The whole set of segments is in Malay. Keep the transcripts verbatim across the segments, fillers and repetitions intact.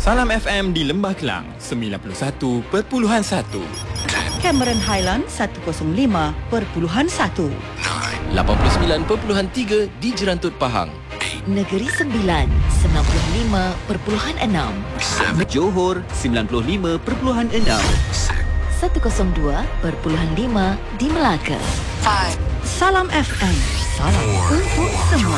Salam F M di Lembah Kelang sembilan puluh satu perpuluhan satu. Cameron Highland seratus lima perpuluhan satu. lapan puluh sembilan perpuluhan tiga di Jerantut Pahang. Negeri Sembilan sembilan puluh lima perpuluhan enam. Johor sembilan puluh lima perpuluhan enam. seratus dua perpuluhan lima di Melaka. Salam F M. Salam untuk semua.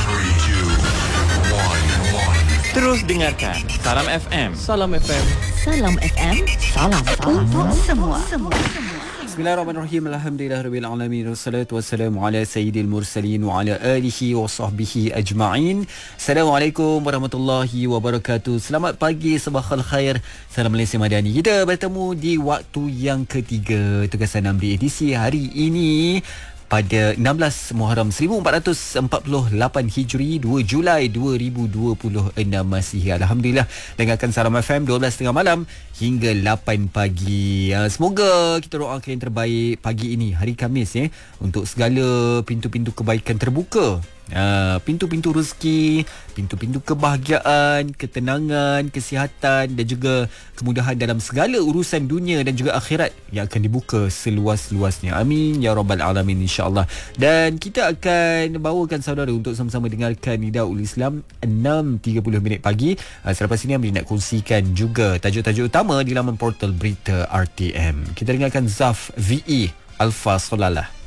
Terus dengarkan Salam F M. Salam F M. Salam F M. Salam Untuk semua. semua. Bismillahirrahmanirrahim. Alhamdulillahirabbil alamin. Wassalatu wassalamu ala sayyidil mursalin wa ala alihi wa sahbihi ajma'in. Assalamualaikum warahmatullahi wabarakatuh. Selamat pagi, sabahal khair. Salam Malaysia Madani. Kita bertemu di waktu yang ketiga Tugasan enam di edisi hari ini pada enam belas Muharram seribu empat ratus empat puluh lapan Hijri, dua Julai dua ribu dua puluh enam Masihi. Alhamdulillah, dengarkan Salam F M dua belas tiga puluh malam hingga lapan pagi. Semoga kita doakan yang terbaik pagi ini, hari Khamis ya, untuk segala pintu-pintu kebaikan terbuka. Uh, pintu-pintu rezeki, pintu-pintu kebahagiaan, ketenangan, kesihatan dan juga kemudahan dalam segala urusan dunia dan juga akhirat yang akan dibuka seluas-luasnya. Amin ya rabbal alamin, insya-Allah. Dan kita akan bawakan saudara untuk sama-sama dengarkan Nidaul Islam enam tiga puluh minit pagi. Uh, selepas ini Amri nak kongsikan juga tajuk-tajuk utama di laman portal berita R T M. Kita dengarkan Zaf V E Alfa Solalah.